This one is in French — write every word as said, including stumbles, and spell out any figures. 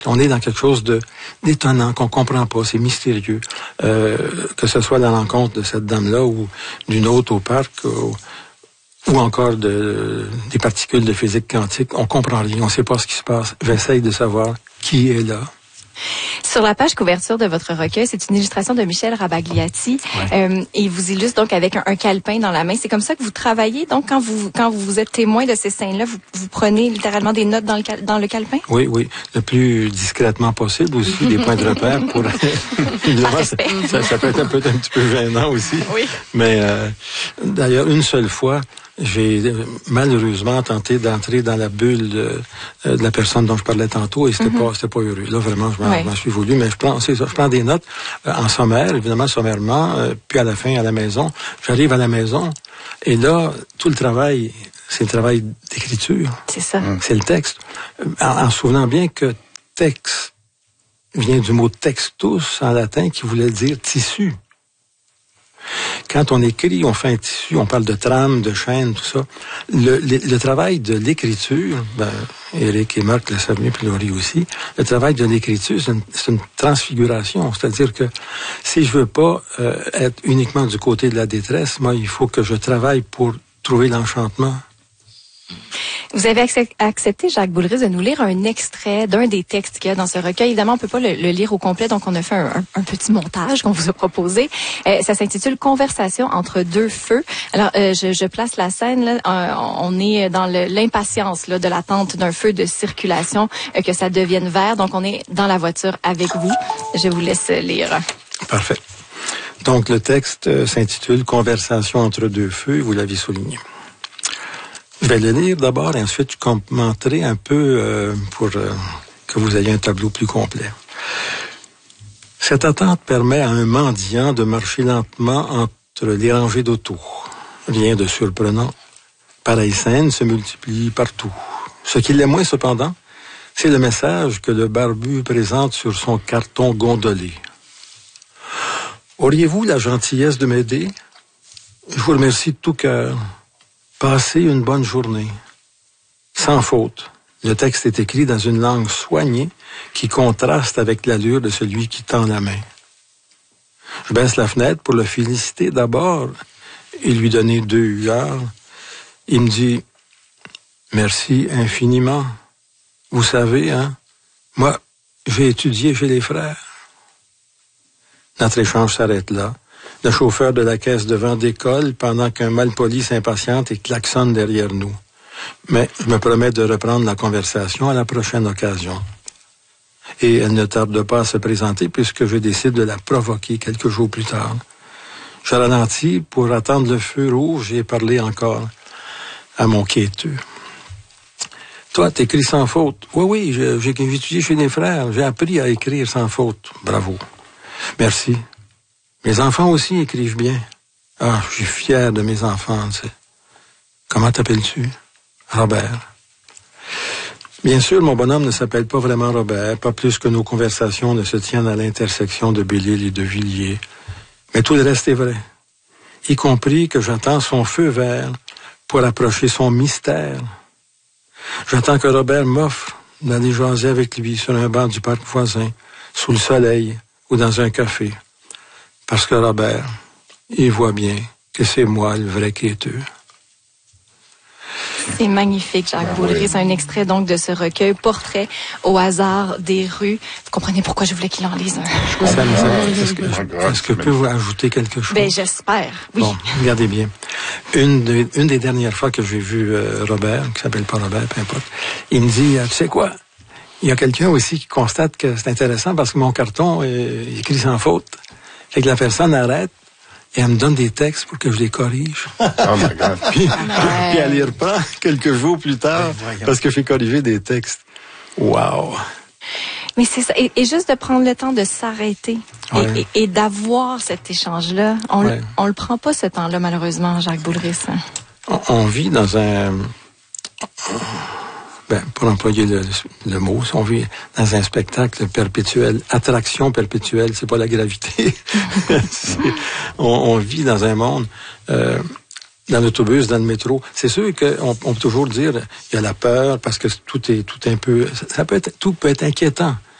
On est dans quelque chose de d'étonnant, qu'on comprend pas, c'est mystérieux. Euh, que ce soit la rencontre de cette dame-là ou d'une autre au parc, ou, ou encore de, des particules de physique quantique, on comprend rien, on sait pas ce qui se passe. J'essaye de savoir qui est là. Sur la page couverture de votre recueil, c'est une illustration de Michel Rabagliati. Ouais. Euh, et il vous illustre donc avec un, un calepin dans la main. C'est comme ça que vous travaillez. Donc, quand vous quand vous êtes témoin de ces scènes-là, vous, vous prenez littéralement des notes dans le, dans le calepin? Oui, oui. Le plus discrètement possible aussi, des points de repère. Pour Évidemment, ça, ça, ça peut être un, peu, un petit peu gênant aussi. Oui. Mais euh, d'ailleurs, une seule fois, j'ai malheureusement tenté d'entrer dans la bulle de, de la personne dont je parlais tantôt et c'était mm-hmm. pas c'était pas heureux. Là vraiment je m'en, ouais. m'en suis voulu, mais je prends c'est ça, je prends des notes euh, en sommaire, évidemment sommairement, euh, puis à la fin à la maison, j'arrive à la maison et là tout le travail, c'est le travail d'écriture. C'est ça. Mm. C'est le texte. En, en souvenant bien que texte vient du mot textus en latin qui voulait dire tissu. Quand on écrit, on fait un tissu, on parle de trame, de chaîne, tout ça. Le, le, le travail de l'écriture, ben, Éric et Marc le savent mieux, puis Laurie aussi, le travail de l'écriture, c'est une, c'est une transfiguration. C'est-à-dire que si je veux pas euh, être uniquement du côté de la détresse, moi, il faut que je travaille pour trouver l'enchantement. Vous avez accepté, Jacques Boulris, de nous lire un extrait d'un des textes qu'il y a dans ce recueil. Évidemment, on peut pas le, le lire au complet, donc on a fait un, un, un petit montage qu'on vous a proposé. Euh, ça s'intitule « Conversation entre deux feux ». Alors, euh, je, je place la scène. Là. Euh, on est dans le, l'impatience là, de l'attente d'un feu de circulation, euh, que ça devienne vert. Donc, on est dans la voiture avec vous. Je vous laisse lire. Parfait. Donc, le texte euh, s'intitule « Conversation entre deux feux », vous l'avez souligné. Je vais le lire d'abord et ensuite je commenterai un peu euh, pour euh, que vous ayez un tableau plus complet. Cette attente permet à un mendiant de marcher lentement entre les rangées d'autos. Rien de surprenant. Pareille scène se multiplie partout. Ce qui l'est moins cependant, c'est le message que le barbu présente sur son carton gondolé. Auriez-vous la gentillesse de m'aider? Je vous remercie de tout cœur. Passez une bonne journée. Sans faute. Le texte est écrit dans une langue soignée qui contraste avec l'allure de celui qui tend la main. Je baisse la fenêtre pour le féliciter d'abord et lui donner deux huards. Il me dit « Merci infiniment. Vous savez, hein, moi, j'ai étudié chez les frères. » Notre échange s'arrête là. Le chauffeur de la caisse devant décolle pendant qu'un malpoli s'impatiente et klaxonne derrière nous. Mais je me promets de reprendre la conversation à la prochaine occasion. Et elle ne tarde pas à se présenter puisque je décide de la provoquer quelques jours plus tard. Je ralentis pour attendre le feu rouge et parler encore à mon quêteux. Toi, t'écris sans faute. Oui, oui, j'ai, j'ai étudié chez les frères. J'ai appris à écrire sans faute. Bravo. Merci. Mes enfants aussi écrivent bien. Ah, je suis fier de mes enfants, tu sais. Comment t'appelles-tu? Robert. Bien sûr, mon bonhomme ne s'appelle pas vraiment Robert, pas plus que nos conversations ne se tiennent à l'intersection de Belle-Île et de Villiers. Mais tout le reste est vrai. Y compris que j'attends son feu vert pour approcher son mystère. J'attends que Robert m'offre d'aller jaser avec lui sur un banc du parc voisin, sous le soleil ou dans un café. Parce que Robert, il voit bien que c'est moi le vrai quêteux. C'est magnifique, Jacques Boulris. C'est un extrait donc de ce recueil, Portrait au hasard des rues. Vous comprenez pourquoi je voulais qu'il en lise un. Ça, ça, est-ce que, est-ce que je peux vous ajouter quelque chose? Ben, j'espère, oui. Bon, regardez bien. Une, de, une des dernières fois que j'ai vu euh, Robert, qui s'appelle pas Robert, peu importe, il me dit, tu sais quoi? Il y a quelqu'un aussi qui constate que c'est intéressant parce que mon carton est écrit sans faute. Fait que la personne arrête et elle me donne des textes pour que je les corrige. Oh my God. puis, puis elle les reprend quelques jours plus tard parce que j'ai corrigé des textes. Wow! Mais c'est ça. Et, et juste de prendre le temps de s'arrêter ouais. et, et, et d'avoir cet échange-là. On, ouais. on le prend pas ce temps-là, malheureusement, Jacques Boulris. On, on vit dans un... Ben, pour employer le, le mot, on vit dans un spectacle perpétuel, attraction perpétuelle, c'est pas la gravité. c'est, on, on vit dans un monde euh, dans l'autobus, dans le métro. C'est sûr qu'on on peut toujours dire il y a la peur parce que tout est tout un peu ça peut être tout peut être inquiétant.